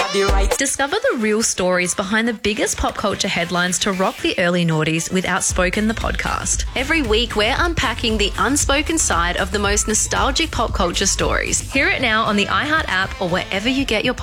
have the right. Discover the real stories behind the biggest pop culture headlines to rock the early noughties with Outspoken, the podcast. Every week, we're unpacking the unspoken side of the most nostalgic pop culture stories. Hear it now on the iHeart app or wherever you get your